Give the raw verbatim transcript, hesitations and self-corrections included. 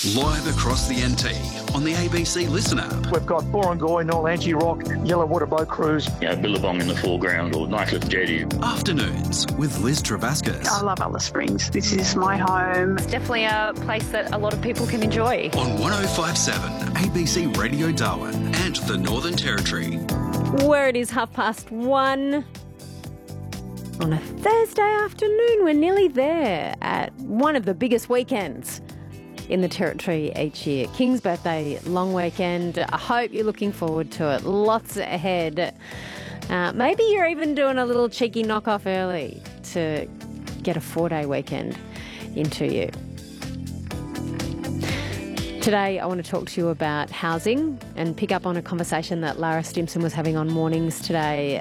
Live across the N T on the A B C Listen app. We've got Borongoy, Nolanchi Rock, Yellow Water Boat Cruise. You know, Billabong in the foreground or Knightcliff Jetty. Afternoons with Liz Travascus. I love Alice Springs. This is my home. It's definitely a place that a lot of people can enjoy. On one oh five point seven A B C Radio Darwin and the Northern Territory. Where it is half past one on a Thursday afternoon. We're nearly there at one of the biggest weekends in the Territory each year. King's Birthday long weekend. I hope you're looking forward to it. Lots ahead. Uh, maybe you're even doing a little cheeky knock-off early to get a four-day weekend into you. Today, I want to talk to you about housing and pick up on a conversation that Lara Stimson was having on Mornings today